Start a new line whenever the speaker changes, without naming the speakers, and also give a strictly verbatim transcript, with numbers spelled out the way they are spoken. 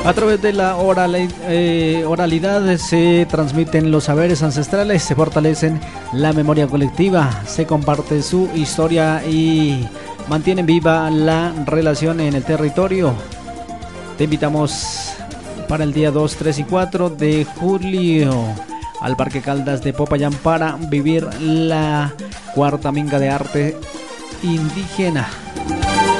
A través de la orali- eh, oralidad se transmiten los saberes ancestrales, se fortalecen la memoria colectiva, se comparte su historia y mantienen viva la relación en el territorio. Te invitamos para el día dos, tres y cuatro de julio al Parque Caldas de Popayán para vivir la cuarta minga de arte indígena.